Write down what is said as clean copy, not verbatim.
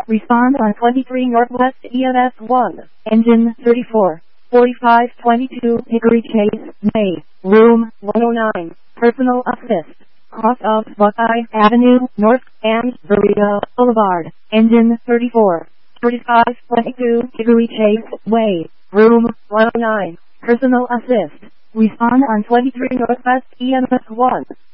Respond on 23 Northwest EMS 1. Engine 34. 4522 Hickory Chase, May. Room 109. Personal assist. Cross of Buckeye Avenue, North, and Berea Boulevard. Engine 34. 3522 Hickory Chase, Way. Room 109. Personal assist. Respond on 23 Northwest EMS 1.